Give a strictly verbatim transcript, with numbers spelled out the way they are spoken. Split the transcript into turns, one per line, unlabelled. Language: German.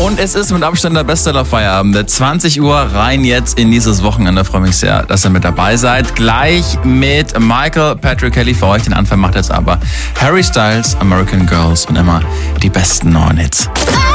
Und es ist mit Abstand der Bestseller-Feierabend. Der zwanzig Uhr rein jetzt in dieses Wochenende. Ich freue mich sehr, dass ihr mit dabei seid. Gleich mit Michael Patrick Kelly für euch. Den Anfang macht jetzt aber Harry Styles, American Girls und immer die besten neuen Hits.